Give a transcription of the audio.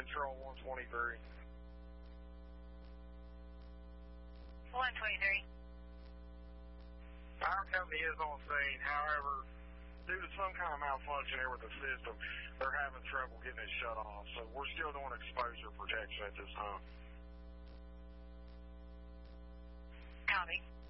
Control 123. 123. Our company is on scene. However, due to some kind of malfunction here with the system, they're having trouble getting it shut off. So we're still doing exposure protection at this time. Copy.